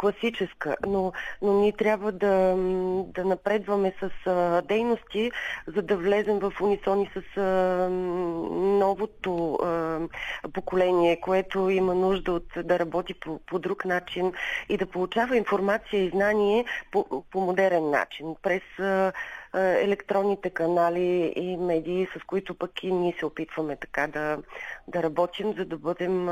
класическа, но ние трябва да напредваме с дейности, за да влезем в унисони с новото поколение, което има нужда от да работи по друг начин и да получава информация и знание по модерен начин, през електронните канали и медии, с които пък и ние се опитваме така да работим, за да бъдем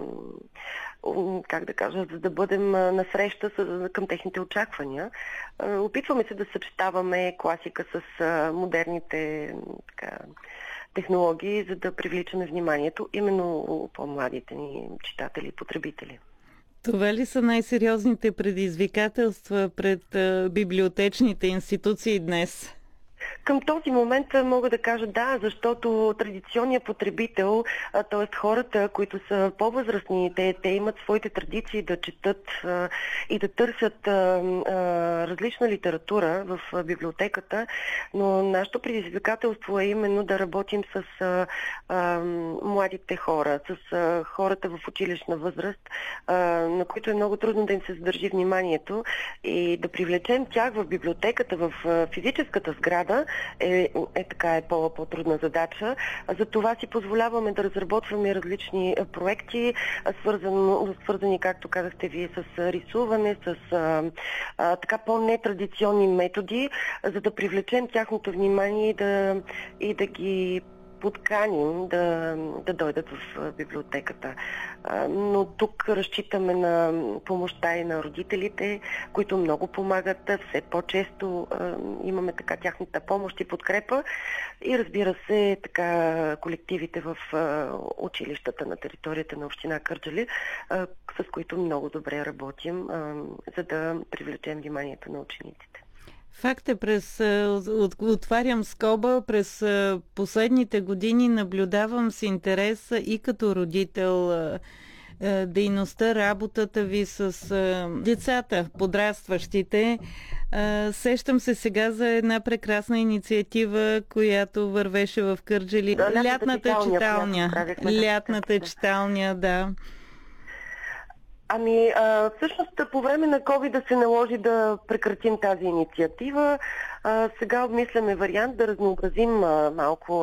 за да бъдем насреща към техните очаквания. Опитваме се да съчетаваме класика с модерните технологии, за да привличаме вниманието именно по-младите ни читатели и потребители. Това ли са най-сериозните предизвикателства пред библиотечните институции днес? Към този момент мога да кажа да, защото традиционният потребител, т.е. хората, които са по-възрастни, те имат своите традиции да четат и да търсят различна литература в библиотеката, но нашето предизвикателство е именно да работим с младите хора, с хората в училищна възраст, на които е много трудно да им се задържи вниманието и да привлечем тях в библиотеката, в физическата сграда, е по-трудна задача. За това си позволяваме да разработваме различни проекти, свързани, както казахте вие, с рисуване, с по-нетрадиционни методи, за да привлечем тяхното внимание и да ги подканим да дойдат в библиотеката. Но тук разчитаме на помощта и на родителите, които много помагат. Все по-често имаме така тяхната помощ и подкрепа. И разбира се, така колективите в училищата на територията на община Кърджали, с които много добре работим, за да привлечем вниманието на учениците. Факт е, отварям скоба, през последните години наблюдавам с интерес и като родител дейността, работата ви с децата, подрастващите. Сещам се сега за една прекрасна инициатива, която вървеше в Кърджали. Лятната читалня. Лятната читалня, да. Всъщност по време на COVID се наложи да прекратим тази инициатива. Сега обмисляме вариант да разнообразим малко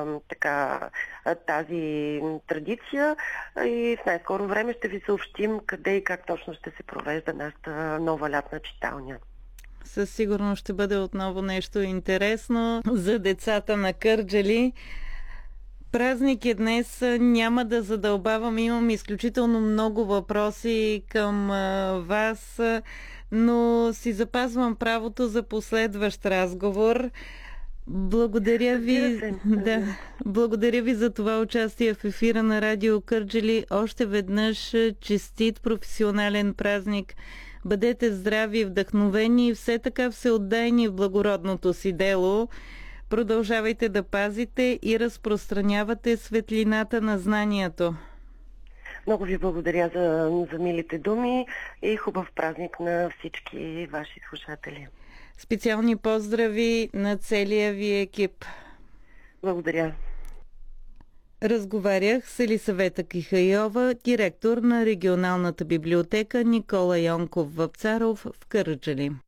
тази традиция и в най-скоро време ще ви съобщим къде и как точно ще се провежда нашата нова лятна читалня. Със сигурност ще бъде отново нещо интересно за децата на Кърджали. Празник е днес, няма да задълбавам, имам изключително много въпроси към вас, но си запазвам правото за последващ разговор. Благодаря ви, благодаря ви за това участие в ефира на Радио Кърджали. Още веднъж честит професионален празник. Бъдете здрави, вдъхновени и все така всеотдайни в благородното си дело. Продължавайте да пазите и разпространявате светлината на знанието. Много ви благодаря за милите думи и хубав празник на всички ваши слушатели. Специални поздрави на целия ви екип. Благодаря. Разговарях с Елисавета Кихайова, директор на регионалната библиотека Никола Йонков Вапцаров в Кърджали.